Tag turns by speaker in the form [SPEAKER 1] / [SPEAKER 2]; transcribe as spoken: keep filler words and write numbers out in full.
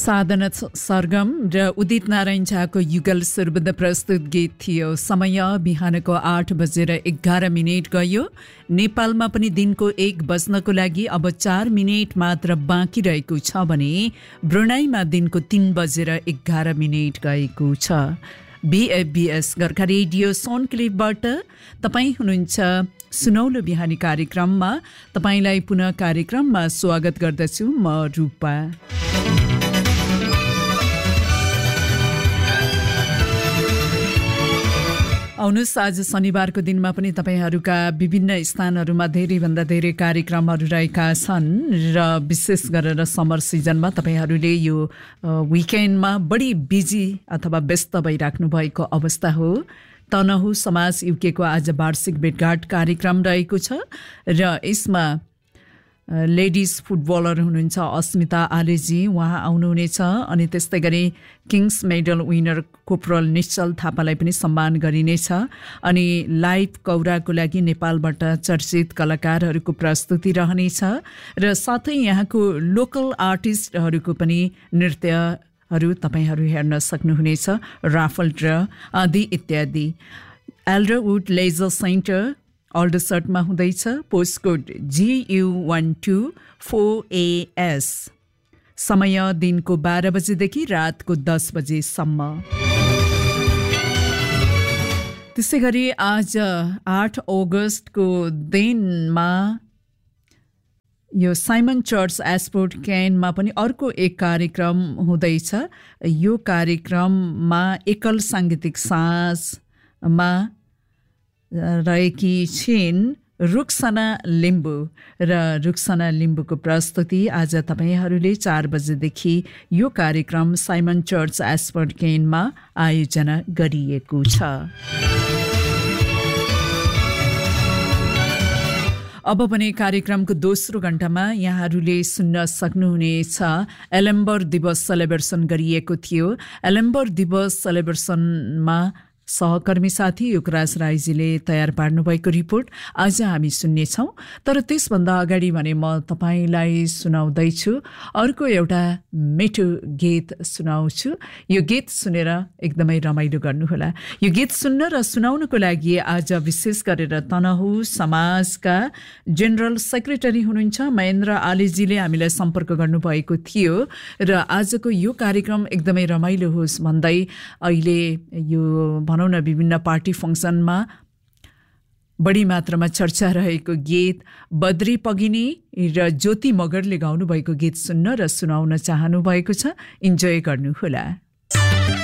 [SPEAKER 1] साधना सरगम र उदित नारायण झाको युगल सुरबद्ध प्रस्तुत गीत थियो। समय बिहानको आठ बजेर एघार मिनट गयो। नेपालमा पनि दिनको एक बज्नको लागि अब चार मिनट मात्र बाँकी रहेको छ भने ब्रुनाईमा दिनको तीन बजेर एघार मिनट गएको छ। बीएफबीएस गोर्खा रेडियो सोनक्लिपबाट तपाईँ हुनुहुन्छ सुनौलो बिहानी कार्यक्रममा। तपाईँलाई पुनः कार्यक्रममा स्वागत गर्दछु म रूपा। आउनुहोस्, आज शनिबारको दिनमा पनि तपाईहरूका विभिन्न स्थानहरूमा धेरैभन्दा धेरै कार्यक्रमहरू रहेका छन् र विशेष गरेर समर सिजनमा तपाईहरूले यो विकेन्डमा बढी बिजी अथवा व्यस्त भइराख्नु भएको अवस्था हो। तनहु समाज युकेको आज वार्षिक भेटघाट कार्यक्रम रहेको छ र यसमा लेडिज फुटबलर हुनुहुन्छ अस्मिता आलेजी, उहाँ आउनुहुनेछ। अनि त्यस्तै गरी किङ्स मेडल विनर कोपरल निश्चल थापालाई पनि सम्मान गरिनेछ। अनि लाइभ कौराको लागि नेपालबाट चर्चित कलाकारहरूको प्रस्तुति रहनेछ र साथै यहाँको लोकल आर्टिस्टहरूको पनि नृत्यहरू तपाईहरू हेर्न सक्नुहुनेछ, राफल ड्र आदि इत्यादि। एल्डरवुड लेजर सेन्टर अल्डरसटमा हुँदैछ। Postcode जीयू one two four as. समय दिनको बाह्र बजेदेखि रातको दस बजेसम्म। त्यसै गरी आज आठ अगस्तको दिनमा यो साइमन चर्च एस्पोर्ट क्यानमा पनि अर्को एक कार्यक्रम हुँदैछ। यो कार्यक्रममा एकल साङ्गीतिक साँझमा रहेकी छिन् रुक्सना लिम्बू र रुक्सना लिम्बूको प्रस्तुति आज तपाईहरूले चार बजेदेखि यो कार्यक्रम साइमन चर्च एस्पोर्ट क्यानमा आयोजना गरिएको छ। अब भने कार्यक्रमको दोस्रो घण्टामा यहाँहरूले सुन्न सक्नुहुनेछ एलेम्बर दिवस सेलिब्रेसन गरिएको थियो। एलेम्बर दिवस सेलिब्रेसनमा सहकर्मी साथी युगराज राईजीले तयार पार्नुभएको रिपोर्ट आज हामी सुन्नेछौँ। तर त्यसभन्दा अगाडि भने म तपाईँलाई सुनाउँदैछु अर्को एउटा मिठो गीत सुनाउँछु। यो गीत सुनेर एकदमै रमाइलो गर्नुहोला। यो गीत सुन्न र सुनाउनको लागि आज विशेष गरेर तनहु समाजका जेनरल सेक्रेटरी हुनुहुन्छ महेन्द्र आलेजीले हामीलाई सम्पर्क गर्नुभएको थियो र आजको यो कार्यक्रम एकदमै रमाइलो होस् भन्दै अहिले यो भनौँ न विभिन्न पार्टी फङ्सनमा बढी मात्रामा चर्चा रहेको गीत बद्री पगिनी र ज्योति मगरले गाउनुभएको गीत सुन्न र सुनाउन चाहनु भएको छ। इन्जोय गर्नुहोला।